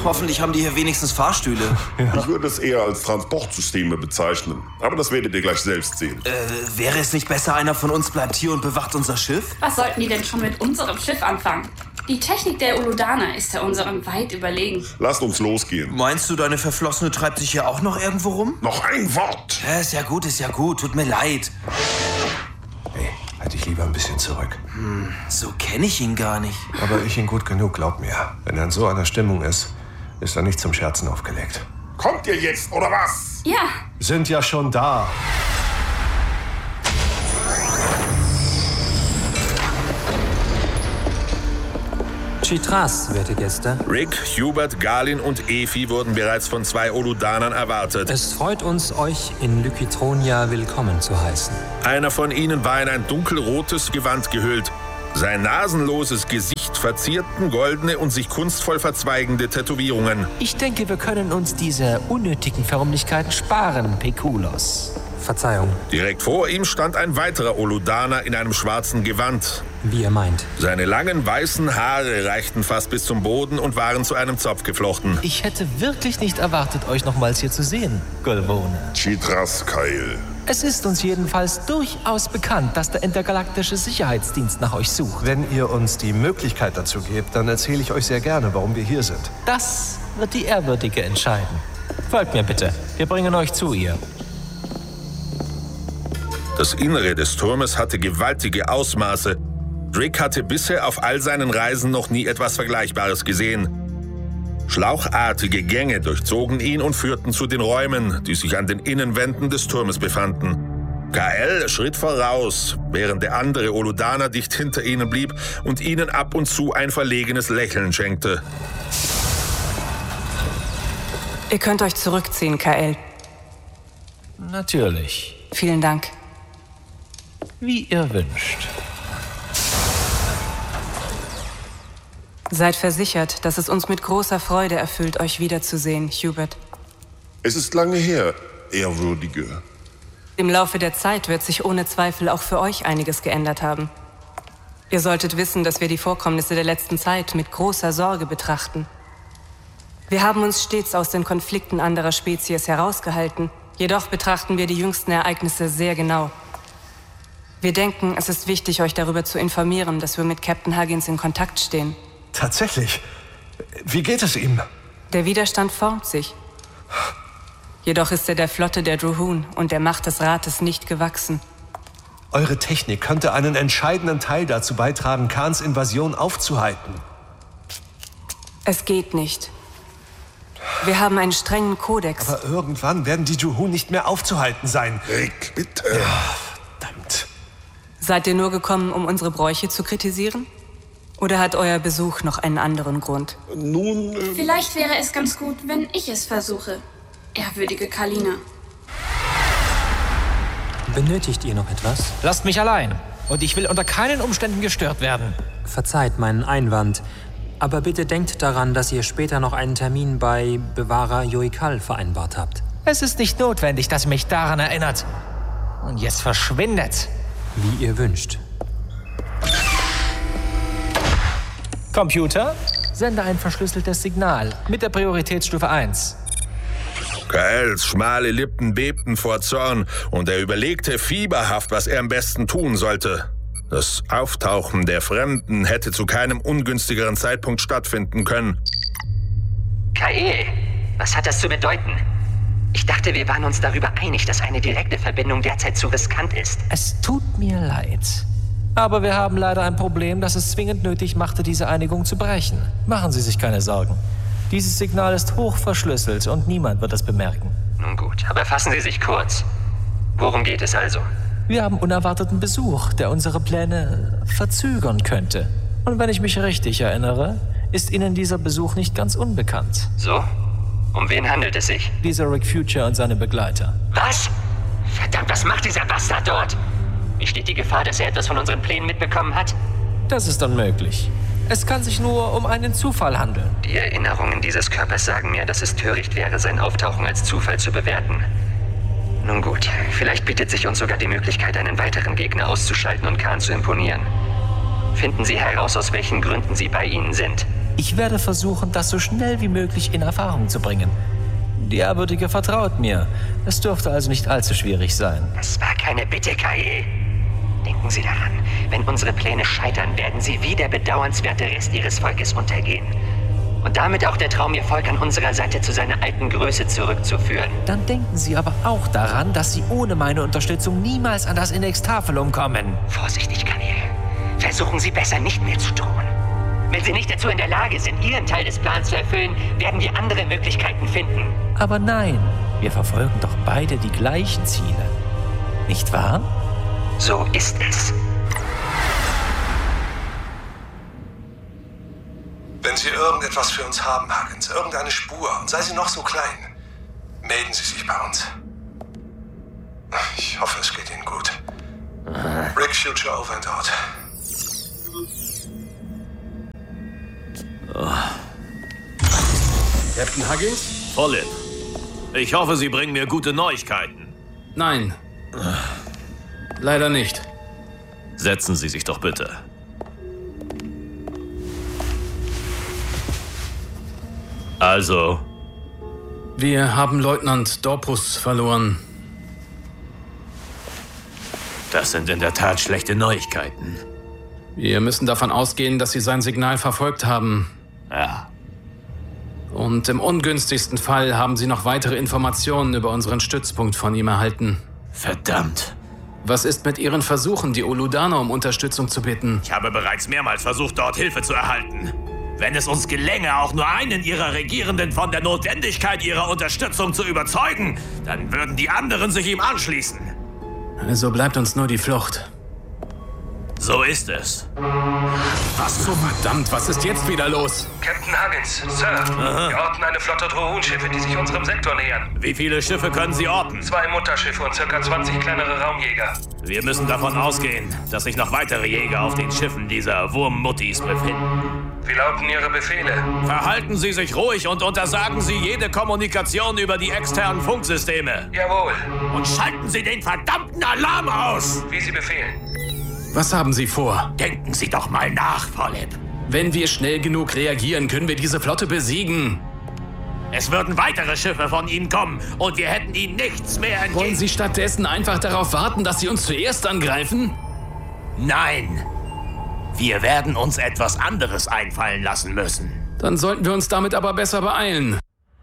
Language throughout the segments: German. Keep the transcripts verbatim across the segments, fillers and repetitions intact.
Hoffentlich haben die hier wenigstens Fahrstühle. Ja. Ich würde es eher als Transportsysteme bezeichnen. Aber das werdet ihr gleich selbst sehen. Äh, wäre es nicht besser, einer von uns bleibt hier und bewacht unser Schiff? Was sollten die denn schon mit unserem Schiff anfangen? Die Technik der Uludaner ist ja unserem weit überlegen. Lasst uns losgehen. Meinst du, deine Verflossene treibt sich hier auch noch irgendwo rum? Noch ein Wort! Ja, ist ja gut, ist ja gut. Tut mir leid. Hey, halt dich lieber ein bisschen zurück. Hm, so kenne ich ihn gar nicht. Aber ich ihn gut genug, glaub mir. Wenn er in so einer Stimmung ist, ist er nicht zum Scherzen aufgelegt. Kommt ihr jetzt, oder was? Ja. Sind ja schon da. Chitras, werte Gäste. Rick, Hubert, Galin und Efi wurden bereits von zwei Oludanern erwartet. Es freut uns, euch in Lykitronia willkommen zu heißen. Einer von ihnen war in ein dunkelrotes Gewand gehüllt. Sein nasenloses Gesicht verzierten goldene und sich kunstvoll verzweigende Tätowierungen. Ich denke, wir können uns diese unnötigen Förmlichkeiten sparen, Pekulos. Verzeihung. Direkt vor ihm stand ein weiterer Oludaner in einem schwarzen Gewand. Wie ihr meint. Seine langen weißen Haare reichten fast bis zum Boden und waren zu einem Zopf geflochten. Ich hätte wirklich nicht erwartet, euch nochmals hier zu sehen, Golvone. Chitras Keil. Es ist uns jedenfalls durchaus bekannt, dass der intergalaktische Sicherheitsdienst nach euch sucht. Wenn ihr uns die Möglichkeit dazu gebt, dann erzähle ich euch sehr gerne, warum wir hier sind. Das wird die Ehrwürdige entscheiden. Folgt mir bitte. Wir bringen euch zu ihr. Das Innere des Turmes hatte gewaltige Ausmaße. Rick hatte bisher auf all seinen Reisen noch nie etwas Vergleichbares gesehen. Schlauchartige Gänge durchzogen ihn und führten zu den Räumen, die sich an den Innenwänden des Turmes befanden. K L schritt voraus, während der andere Oludaner dicht hinter ihnen blieb und ihnen ab und zu ein verlegenes Lächeln schenkte. Ihr könnt euch zurückziehen, K L. Natürlich. Vielen Dank. Wie ihr wünscht. Seid versichert, dass es uns mit großer Freude erfüllt, euch wiederzusehen, Hubert. Es ist lange her, Ehrwürdige. Im Laufe der Zeit wird sich ohne Zweifel auch für euch einiges geändert haben. Ihr solltet wissen, dass wir die Vorkommnisse der letzten Zeit mit großer Sorge betrachten. Wir haben uns stets aus den Konflikten anderer Spezies herausgehalten, jedoch betrachten wir die jüngsten Ereignisse sehr genau. Wir denken, es ist wichtig, euch darüber zu informieren, dass wir mit Captain Huggins in Kontakt stehen. Tatsächlich? Wie geht es ihm? Der Widerstand formt sich. Jedoch ist er der Flotte der Druhun und der Macht des Rates nicht gewachsen. Eure Technik könnte einen entscheidenden Teil dazu beitragen, Khans Invasion aufzuhalten. Es geht nicht. Wir haben einen strengen Kodex. Aber irgendwann werden die Druhun nicht mehr aufzuhalten sein. Rick, bitte. Ja, verdammt. Seid ihr nur gekommen, um unsere Bräuche zu kritisieren? Oder hat euer Besuch noch einen anderen Grund? Nun, äh Vielleicht wäre es ganz gut, wenn ich es versuche. Ehrwürdige Kalina. Benötigt ihr noch etwas? Lasst mich allein. Und ich will unter keinen Umständen gestört werden. Verzeiht meinen Einwand. Aber bitte denkt daran, dass ihr später noch einen Termin bei Bewahrer Joikal vereinbart habt. Es ist nicht notwendig, dass ihr mich daran erinnert. Und jetzt verschwindet. Wie ihr wünscht. Computer, sende ein verschlüsseltes Signal mit der Prioritätsstufe eins. K Ls schmale Lippen bebten vor Zorn und er überlegte fieberhaft, was er am besten tun sollte. Das Auftauchen der Fremden hätte zu keinem ungünstigeren Zeitpunkt stattfinden können. K E, was hat das zu bedeuten? Ich dachte, wir waren uns darüber einig, dass eine direkte Verbindung derzeit zu riskant ist. Es tut mir leid. Aber wir haben leider ein Problem, das es zwingend nötig machte, diese Einigung zu brechen. Machen Sie sich keine Sorgen. Dieses Signal ist hoch verschlüsselt und niemand wird es bemerken. Nun gut, aber fassen Sie sich kurz. Worum geht es also? Wir haben unerwarteten Besuch, der unsere Pläne verzögern könnte. Und wenn ich mich richtig erinnere, ist Ihnen dieser Besuch nicht ganz unbekannt. So? Um wen handelt es sich? Dieser Rick Future und seine Begleiter. Was? Verdammt, was macht dieser Bastard dort? Besteht die Gefahr, dass er etwas von unseren Plänen mitbekommen hat? Das ist unmöglich. Es kann sich nur um einen Zufall handeln. Die Erinnerungen dieses Körpers sagen mir, dass es töricht wäre, sein Auftauchen als Zufall zu bewerten. Nun gut, vielleicht bietet sich uns sogar die Möglichkeit, einen weiteren Gegner auszuschalten und Khan zu imponieren. Finden Sie heraus, aus welchen Gründen sie bei Ihnen sind. Ich werde versuchen, das so schnell wie möglich in Erfahrung zu bringen. Die Ehrwürdige vertraut mir. Es dürfte also nicht allzu schwierig sein. Das war keine Bitte, Kael. Denken Sie daran, wenn unsere Pläne scheitern, werden Sie wie der bedauernswerte Rest Ihres Volkes untergehen. Und damit auch der Traum, Ihr Volk an unserer Seite zu seiner alten Größe zurückzuführen. Dann denken Sie aber auch daran, dass Sie ohne meine Unterstützung niemals an das Inextafelum kommen. Vorsichtig, Kael. Versuchen Sie besser nicht mehr zu drohen. Wenn Sie nicht dazu in der Lage sind, Ihren Teil des Plans zu erfüllen, werden wir andere Möglichkeiten finden. Aber nein, wir verfolgen doch beide die gleichen Ziele. Nicht wahr? So ist es. Wenn Sie irgendetwas für uns haben, Huggins, irgendeine Spur, und sei sie noch so klein, melden Sie sich bei uns. Ich hoffe, es geht Ihnen gut. Rick, Future over and out. Oh. Captain Huggins? Philipp. Ich hoffe, Sie bringen mir gute Neuigkeiten. Nein. Leider nicht. Setzen Sie sich doch bitte. Also? Wir haben Leutnant Dorpus verloren. Das sind in der Tat schlechte Neuigkeiten. Wir müssen davon ausgehen, dass Sie sein Signal verfolgt haben. Ja. Und im ungünstigsten Fall haben Sie noch weitere Informationen über unseren Stützpunkt von ihm erhalten. Verdammt. Was ist mit Ihren Versuchen, die Uludaner um Unterstützung zu bitten? Ich habe bereits mehrmals versucht, dort Hilfe zu erhalten. Wenn es uns gelänge, auch nur einen ihrer Regierenden von der Notwendigkeit ihrer Unterstützung zu überzeugen, dann würden die anderen sich ihm anschließen. Also bleibt uns nur die Flucht. So ist es. Was zum Verdammt, was ist jetzt wieder los? Captain Huggins, Sir, Aha. wir orten eine Flotte Drohun-Schiffe, die sich unserem Sektor nähern. Wie viele Schiffe können Sie orten? Zwei Mutterschiffe und circa zwanzig kleinere Raumjäger. Wir müssen davon ausgehen, dass sich noch weitere Jäger auf den Schiffen dieser Wurmmuttis befinden. Wie lauten Ihre Befehle? Verhalten Sie sich ruhig und untersagen Sie jede Kommunikation über die externen Funksysteme. Jawohl. Und schalten Sie den verdammten Alarm aus! Wie Sie befehlen. Was haben Sie vor? Denken Sie doch mal nach, Philipp. Wenn wir schnell genug reagieren, können wir diese Flotte besiegen. Es würden weitere Schiffe von Ihnen kommen und wir hätten Ihnen nichts mehr entgegen... Wollen Sie stattdessen einfach darauf warten, dass Sie uns zuerst angreifen? Nein. Wir werden uns etwas anderes einfallen lassen müssen. Dann sollten wir uns damit aber besser beeilen.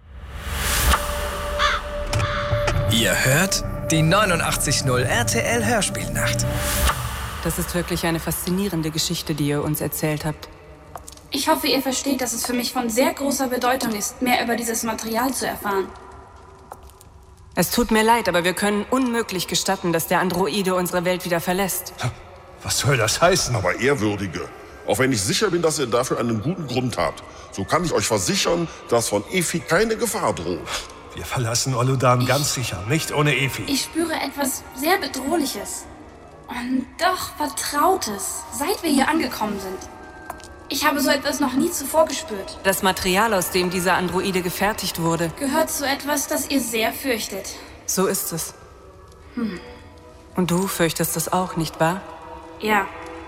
Ihr hört die neunundachtzig Komma null R T L Hörspielnacht. Das ist wirklich eine faszinierende Geschichte, die ihr uns erzählt habt. Ich hoffe, ihr versteht, dass es für mich von sehr großer Bedeutung ist, mehr über dieses Material zu erfahren. Es tut mir leid, aber wir können unmöglich gestatten, dass der Androide unsere Welt wieder verlässt. Was soll das heißen? Aber Ehrwürdige, auch wenn ich sicher bin, dass ihr dafür einen guten Grund habt, so kann ich euch versichern, dass von Efi keine Gefahr droht. Wir verlassen Oludan ganz sicher, nicht ohne Efi. Ich spüre etwas sehr Bedrohliches. Und doch Vertrautes, seit wir hier angekommen sind. Ich habe so etwas noch nie zuvor gespürt. Das Material, aus dem dieser Androide gefertigt wurde, gehört zu etwas, das ihr sehr fürchtet. So ist es. Hm. Und du fürchtest es auch, nicht wahr? Ja.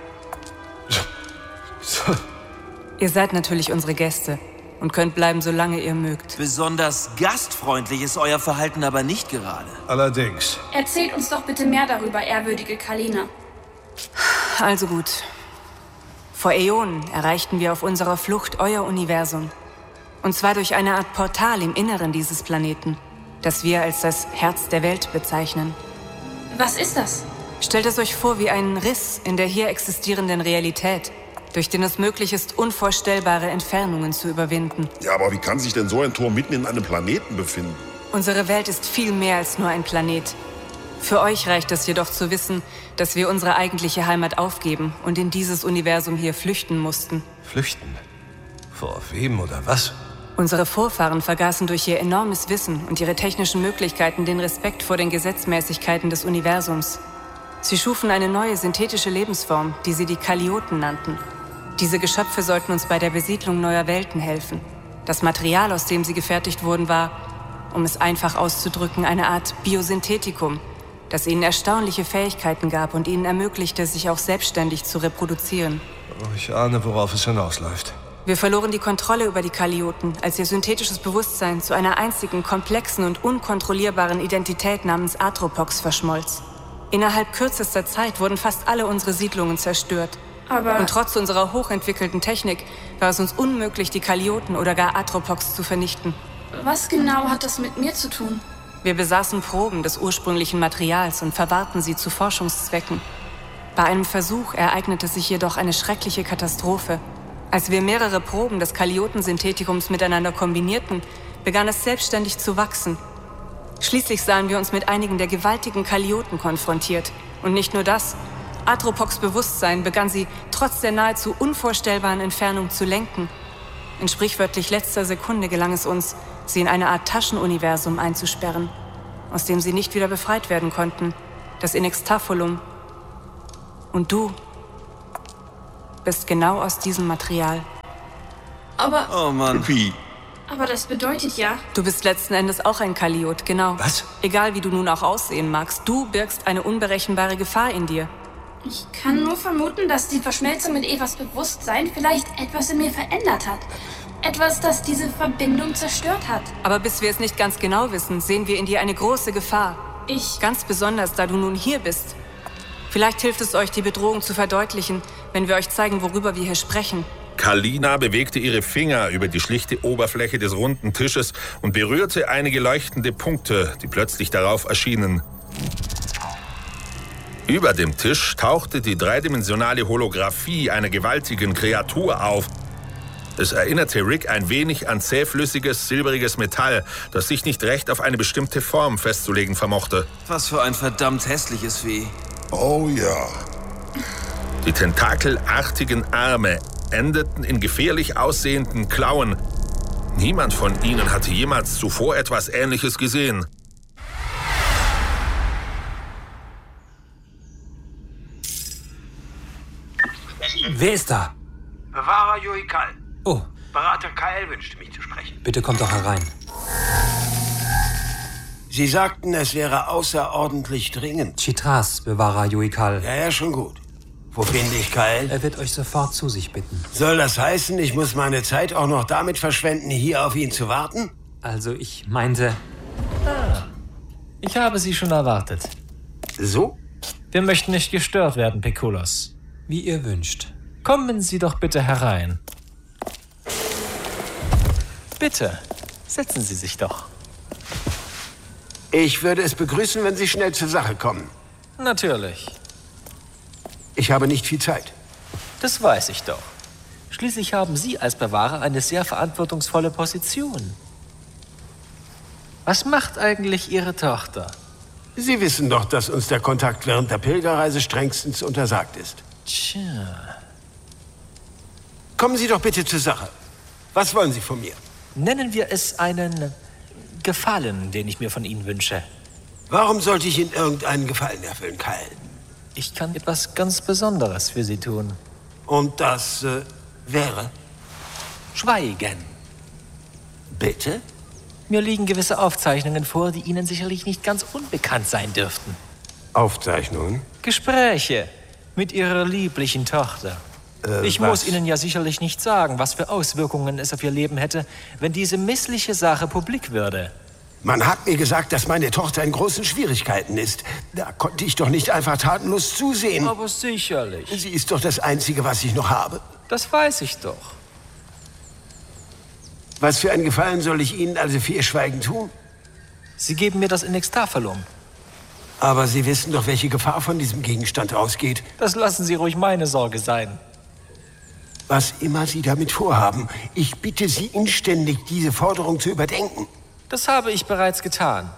Ihr seid natürlich unsere Gäste und könnt bleiben, solange ihr mögt. Besonders gastfreundlich ist euer Verhalten aber nicht gerade. Allerdings. Erzählt uns doch bitte mehr darüber, ehrwürdige Kalina. Also gut. Vor Äonen erreichten wir auf unserer Flucht euer Universum. Und zwar durch eine Art Portal im Inneren dieses Planeten, das wir als das Herz der Welt bezeichnen. Was ist das? Stellt es euch vor wie einen Riss in der hier existierenden Realität, durch den es möglich ist, unvorstellbare Entfernungen zu überwinden. Ja, aber wie kann sich denn so ein Tor mitten in einem Planeten befinden? Unsere Welt ist viel mehr als nur ein Planet. Für euch reicht es jedoch zu wissen, dass wir unsere eigentliche Heimat aufgeben und in dieses Universum hier flüchten mussten. Flüchten? Vor wem oder was? Unsere Vorfahren vergaßen durch ihr enormes Wissen und ihre technischen Möglichkeiten den Respekt vor den Gesetzmäßigkeiten des Universums. Sie schufen eine neue synthetische Lebensform, die sie die Kalioten nannten. Diese Geschöpfe sollten uns bei der Besiedlung neuer Welten helfen. Das Material, aus dem sie gefertigt wurden, war, um es einfach auszudrücken, eine Art Biosynthetikum, das ihnen erstaunliche Fähigkeiten gab und ihnen ermöglichte, sich auch selbstständig zu reproduzieren. Ich ahne, worauf es hinausläuft. Wir verloren die Kontrolle über die Kalioten, als ihr synthetisches Bewusstsein zu einer einzigen, komplexen und unkontrollierbaren Identität namens Atropox verschmolz. Innerhalb kürzester Zeit wurden fast alle unsere Siedlungen zerstört. Aber Und trotz unserer hochentwickelten Technik war es uns unmöglich, die Kalioten oder gar Atropox zu vernichten. was genau hat das mit mir zu tun? Wir besaßen Proben des ursprünglichen Materials und verwahrten sie zu Forschungszwecken. Bei einem Versuch ereignete sich jedoch eine schreckliche Katastrophe. Als wir mehrere Proben des Kalioten-Synthetikums miteinander kombinierten, begann es selbstständig zu wachsen. Schließlich sahen wir uns mit einigen der gewaltigen Kalioten konfrontiert. Und nicht nur das. Atropox' Bewusstsein begann sie trotz der nahezu unvorstellbaren Entfernung zu lenken. In sprichwörtlich letzter Sekunde gelang es uns, sie in eine Art Taschenuniversum einzusperren, aus dem sie nicht wieder befreit werden konnten. Das Inextafolum. Und du bist genau aus diesem Material. Aber, Oh Mann. aber das bedeutet ja, Du bist letzten Endes auch ein Kaliot, genau. Was? Egal wie du nun auch aussehen magst, du birgst eine unberechenbare Gefahr in dir. ich kann nur vermuten, dass die Verschmelzung mit Evas Bewusstsein vielleicht etwas in mir verändert hat. Etwas, das diese Verbindung zerstört hat. Aber bis wir es nicht ganz genau wissen, sehen wir in dir eine große Gefahr. Ich... Ganz besonders, da du nun hier bist. Vielleicht hilft es euch, die Bedrohung zu verdeutlichen, wenn wir euch zeigen, worüber wir hier sprechen. Kalina bewegte ihre Finger über die schlichte Oberfläche des runden Tisches und berührte einige leuchtende Punkte, die plötzlich darauf erschienen. Über dem Tisch tauchte die dreidimensionale Holographie einer gewaltigen Kreatur auf. Es erinnerte Rick ein wenig an zähflüssiges, silbriges Metall, das sich nicht recht auf eine bestimmte Form festzulegen vermochte. Was für ein verdammt hässliches Vieh. Oh ja. Die tentakelartigen Arme endeten in gefährlich aussehenden Klauen. Niemand von ihnen hatte jemals zuvor etwas Ähnliches gesehen. Wer ist da? Bewahrer Joikal. Oh, Berater K L wünschte mich zu sprechen. bitte kommt doch herein. Sie sagten, es wäre außerordentlich dringend. Chitras, Bewahrer Joikal. Ja, ja, schon gut. Wo finde ich K L? Er wird euch sofort zu sich bitten. Soll das heißen, ich muss meine Zeit auch noch damit verschwenden, hier auf ihn zu warten? Also, ich meinte... Ah, ich habe Sie schon erwartet. So? Wir möchten nicht gestört werden, Pekulos. Wie ihr wünscht. Kommen Sie doch bitte herein. Bitte, setzen Sie sich doch. Ich würde es begrüßen, wenn Sie schnell zur Sache kommen. Natürlich. Ich habe nicht viel Zeit. Das weiß ich doch. Schließlich haben Sie als Bewahrer eine sehr verantwortungsvolle Position. Was macht eigentlich Ihre Tochter? Sie wissen doch, dass uns der Kontakt während der Pilgerreise strengstens untersagt ist. Tja. Kommen Sie doch bitte zur Sache. Was wollen Sie von mir? Nennen wir es einen Gefallen, den ich mir von Ihnen wünsche. Warum sollte ich Ihnen irgendeinen Gefallen erfüllen, Kyle? Ich kann etwas ganz Besonderes für Sie tun. Und das äh, wäre? Schweigen. Bitte? Mir liegen gewisse Aufzeichnungen vor, die Ihnen sicherlich nicht ganz unbekannt sein dürften. Aufzeichnungen? Gespräche mit Ihrer lieblichen Tochter. Äh, ich was? muss Ihnen ja sicherlich nicht sagen, was für Auswirkungen es auf Ihr Leben hätte, wenn diese missliche Sache publik würde. Man hat mir gesagt, dass meine Tochter in großen Schwierigkeiten ist. Da konnte ich doch nicht einfach tatenlos zusehen. Aber sicherlich. Sie ist doch das Einzige, was ich noch habe. Das weiß ich doch. Was für einen Gefallen soll ich Ihnen also für Ihr Schweigen tun? Sie geben mir das Inextafolum. Aber Sie wissen doch, welche Gefahr von diesem Gegenstand ausgeht. Das lassen Sie ruhig meine Sorge sein. Was immer Sie damit vorhaben, ich bitte Sie inständig, diese Forderung zu überdenken. Das habe ich bereits getan.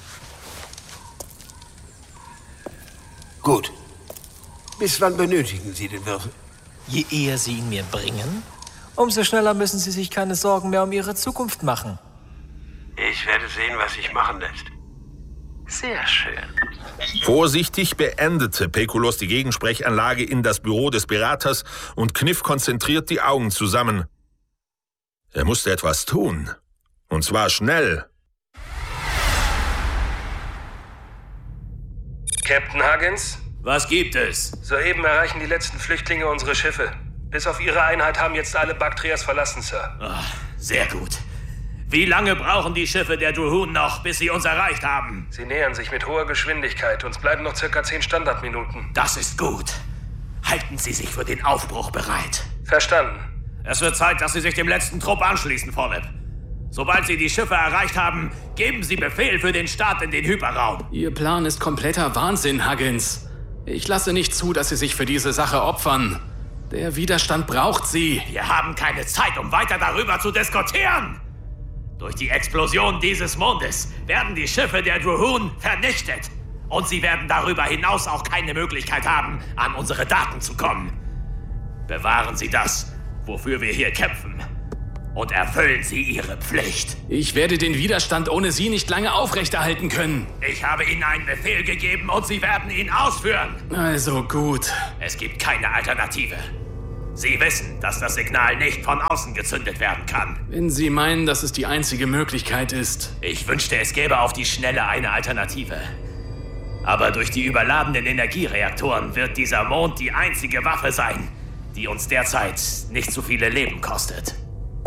Gut. Bis wann benötigen Sie den Würfel? Je eher Sie ihn mir bringen, umso schneller müssen Sie sich keine Sorgen mehr um Ihre Zukunft machen. Ich werde sehen, was sich machen lässt. Sehr schön. Vorsichtig beendete Pekulos die Gegensprechanlage in das Büro des Beraters und kniff konzentriert die Augen zusammen. Er musste etwas tun. Und zwar schnell. Captain Huggins? Was gibt es? Soeben erreichen die letzten Flüchtlinge unsere Schiffe. Bis auf Ihre Einheit haben jetzt alle Baktrias verlassen, Sir. Oh, sehr gut. Wie lange brauchen die Schiffe der Druhoon noch, bis sie uns erreicht haben? Sie nähern sich mit hoher Geschwindigkeit. Uns bleiben noch circa zehn Standardminuten. Das ist gut. Halten Sie sich für den Aufbruch bereit. Verstanden. Es wird Zeit, dass Sie sich dem letzten Trupp anschließen, Vorlip. Sobald Sie die Schiffe erreicht haben, geben Sie Befehl für den Start in den Hyperraum. Ihr Plan ist kompletter Wahnsinn, Huggins. Ich lasse nicht zu, dass Sie sich für diese Sache opfern. Der Widerstand braucht Sie. Wir haben keine Zeit, um weiter darüber zu diskutieren. Durch die Explosion dieses Mondes werden die Schiffe der Druhoon vernichtet. Und sie werden darüber hinaus auch keine Möglichkeit haben, an unsere Daten zu kommen. Bewahren Sie das, wofür wir hier kämpfen. Und erfüllen Sie Ihre Pflicht. Ich werde den Widerstand ohne Sie nicht lange aufrechterhalten können. Ich habe Ihnen einen Befehl gegeben und Sie werden ihn ausführen. Also gut. Es gibt keine Alternative. Sie wissen, dass das Signal nicht von außen gezündet werden kann. Wenn Sie meinen, dass es die einzige Möglichkeit ist. Ich wünschte, es gäbe auf die Schnelle eine Alternative. Aber durch die überladenen Energiereaktoren wird dieser Mond die einzige Waffe sein, die uns derzeit nicht so viele Leben kostet.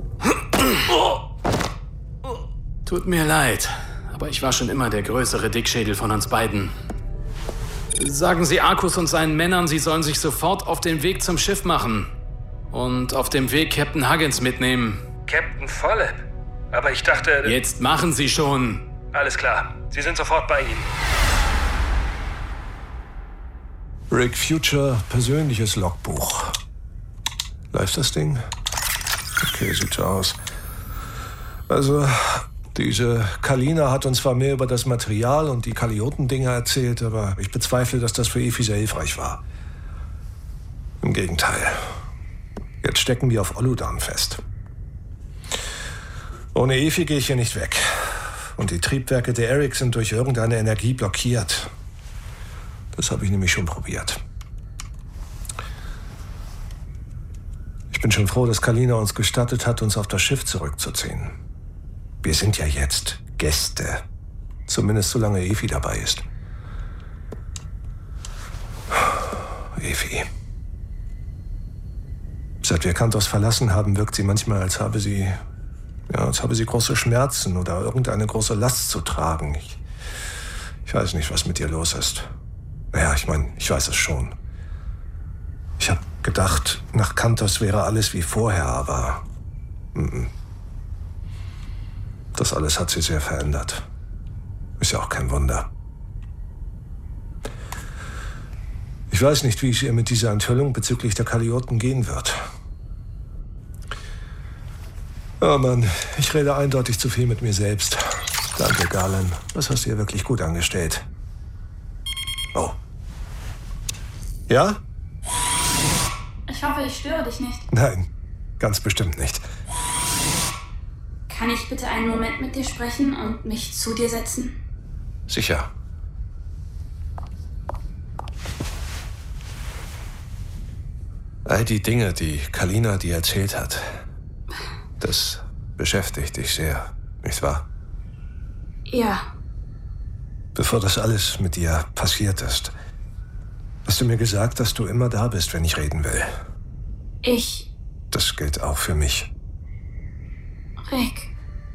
Tut mir leid, aber ich war schon immer der größere Dickschädel von uns beiden. Sagen Sie Arcus und seinen Männern, sie sollen sich sofort auf den Weg zum Schiff machen. Und auf dem Weg Captain Huggins mitnehmen. Captain Follip? Aber ich dachte... Jetzt machen Sie schon. Alles klar. Sie sind sofort bei Ihnen. Rick Future, persönliches Logbuch. Läuft das Ding? Okay, sieht so aus. Also, diese Kalina hat uns zwar mehr über das Material und die Kalioten-Dinger erzählt, aber ich bezweifle, dass das für Efi sehr hilfreich war. Im Gegenteil. Jetzt stecken wir auf Oludan fest. Ohne Efi gehe ich hier nicht weg. Und die Triebwerke der Eric sind durch irgendeine Energie blockiert. Das habe ich nämlich schon probiert. Ich bin schon froh, dass Kalina uns gestattet hat, uns auf das Schiff zurückzuziehen. Wir sind ja jetzt Gäste. Zumindest solange Efi dabei ist. Efi. Seit wir Kantos verlassen haben, wirkt sie manchmal, als habe sie, ja, als habe sie große Schmerzen oder irgendeine große Last zu tragen. Ich, ich weiß nicht, was mit ihr los ist. Naja, ich meine, ich weiß es schon. Ich habe gedacht, nach Kantos wäre alles wie vorher, aber mm, das alles hat sie sehr verändert. Ist ja auch kein Wunder. Ich weiß nicht, wie es ihr mit dieser Enthüllung bezüglich der Kalioten gehen wird. Oh Mann, ich rede eindeutig zu viel mit mir selbst. Danke, Garland. Das hast du ja wirklich gut angestellt. Oh. Ja? Ich hoffe, ich störe dich nicht. Nein, ganz bestimmt nicht. Kann ich bitte einen Moment mit dir sprechen und mich zu dir setzen? Sicher. All die Dinge, die Kalina dir erzählt hat, das beschäftigt dich sehr, nicht wahr? Ja. Bevor das alles mit dir passiert ist, hast du mir gesagt, dass du immer da bist, wenn ich reden will. Ich... Das gilt auch für mich. Rick.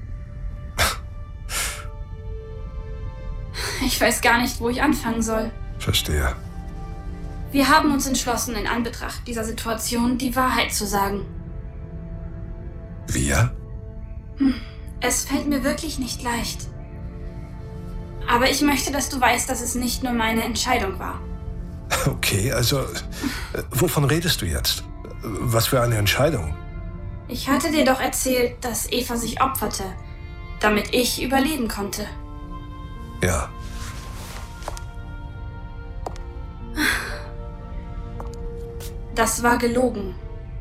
Ich weiß gar nicht, wo ich anfangen soll. Verstehe. Wir haben uns entschlossen, in Anbetracht dieser Situation die Wahrheit zu sagen. Wir? Hm, es fällt mir wirklich nicht leicht. Aber ich möchte, dass du weißt, dass es nicht nur meine Entscheidung war. Okay, also, äh, wovon redest du jetzt? Was für eine Entscheidung? Ich hatte dir doch erzählt, dass Eva sich opferte, damit ich überleben konnte. Ja. Das war gelogen.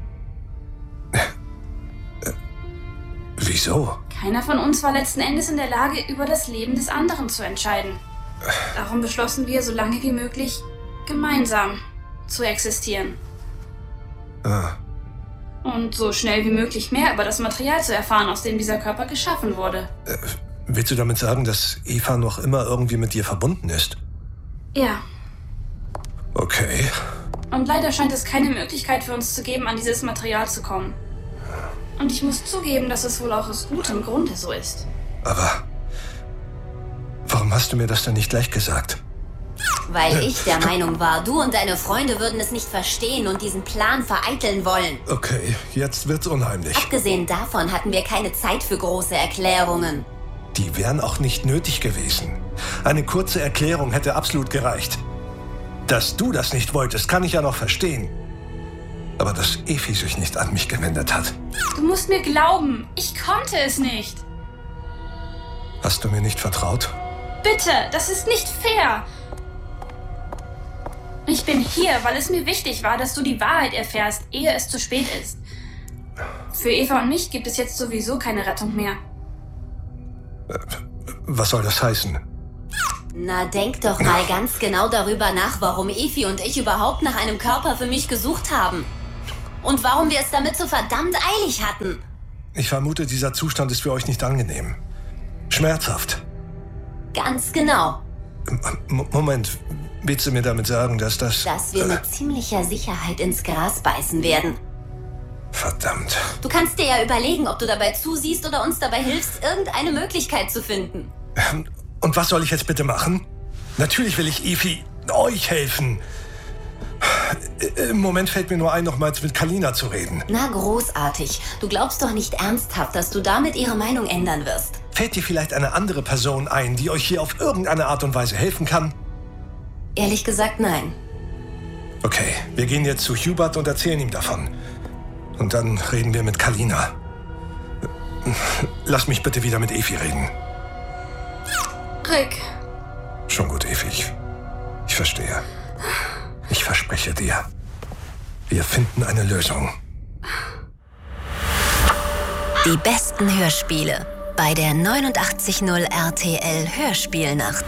Äh, wieso? Keiner von uns war letzten Endes in der Lage, über das Leben des anderen zu entscheiden. Darum beschlossen wir, so lange wie möglich gemeinsam zu existieren. Ah. Und so schnell wie möglich mehr über das Material zu erfahren, aus dem dieser Körper geschaffen wurde. Äh, willst du damit sagen, dass Eva noch immer irgendwie mit dir verbunden ist? Ja. Okay. Und leider scheint es keine Möglichkeit für uns zu geben, an dieses Material zu kommen. Und ich muss zugeben, dass es wohl auch aus gutem Grunde so ist. Aber warum hast du mir das denn nicht gleich gesagt? Weil ich der Meinung war, du und deine Freunde würden es nicht verstehen und diesen Plan vereiteln wollen. Okay, jetzt wird's unheimlich. Abgesehen davon hatten wir keine Zeit für große Erklärungen. Die wären auch nicht nötig gewesen. Eine kurze Erklärung hätte absolut gereicht. Dass du das nicht wolltest, kann ich ja noch verstehen. Aber dass Efi sich nicht an mich gewendet hat. Du musst mir glauben, ich konnte es nicht. Hast du mir nicht vertraut? Bitte, das ist nicht fair. Ich bin hier, weil es mir wichtig war, dass du die Wahrheit erfährst, ehe es zu spät ist. Für Eva und mich gibt es jetzt sowieso keine Rettung mehr. Was soll das heißen? Na, denk doch mal ganz genau darüber nach, warum Efi und ich überhaupt nach einem Körper für mich gesucht haben. Und warum wir es damit so verdammt eilig hatten. Ich vermute, dieser Zustand ist für euch nicht angenehm. Schmerzhaft. Ganz genau. M- Moment, willst du mir damit sagen, dass das... Dass wir mit ziemlicher Sicherheit ins Gras beißen werden. Verdammt. Du kannst dir ja überlegen, ob du dabei zusiehst oder uns dabei hilfst, irgendeine Möglichkeit zu finden. Und was soll ich jetzt bitte machen? Natürlich will ich Efi euch helfen. Im Moment fällt mir nur ein, nochmals mit Kalina zu reden. Na, großartig. Du glaubst doch nicht ernsthaft, dass du damit ihre Meinung ändern wirst. Fällt dir vielleicht eine andere Person ein, die euch hier auf irgendeine Art und Weise helfen kann? Ehrlich gesagt, nein. Okay, wir gehen jetzt zu Hubert und erzählen ihm davon. Und dann reden wir mit Kalina. Lass mich bitte wieder mit Efi reden. Rick. Schon gut, Efi. Ich, ich verstehe. Ich verspreche dir, wir finden eine Lösung. Die besten Hörspiele bei der neunundachtzig Komma null R T L Hörspielnacht.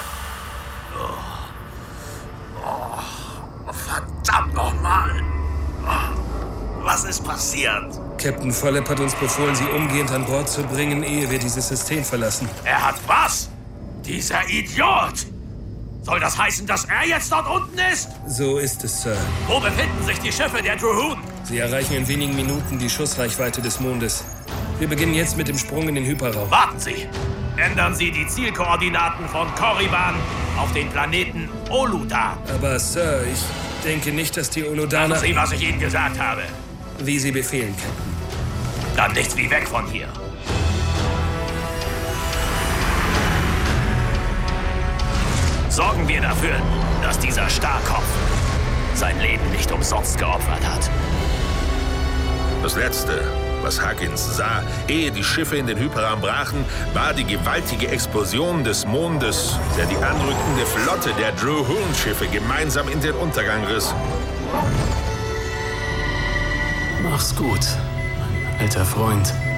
Oh. Oh, verdammt nochmal! Oh. Was ist passiert? Captain Follep hat uns befohlen, Sie umgehend an Bord zu bringen, ehe wir dieses System verlassen. Er hat was? Dieser Idiot! Soll das heißen, dass er jetzt dort unten ist? So ist es, Sir. Wo befinden sich die Schiffe der Drohoon? Sie erreichen in wenigen Minuten die Schussreichweite des Mondes. Wir beginnen jetzt mit dem Sprung in den Hyperraum. Warten Sie! Ändern Sie die Zielkoordinaten von Korriban auf den Planeten Oludan. Aber, Sir, ich denke nicht, dass die Oludaner... Machen Sie, was ich Ihnen gesagt habe. Wie Sie befehlen, Captain. Dann nichts wie weg von hier. Sorgen wir dafür, dass dieser Starrkopf sein Leben nicht umsonst geopfert hat. Das Letzte, was Huggins sah, ehe die Schiffe in den Hyperraum brachen, war die gewaltige Explosion des Mondes, der die anrückende Flotte der Drohoon-Schiffe gemeinsam in den Untergang riss. Mach's gut, mein alter Freund.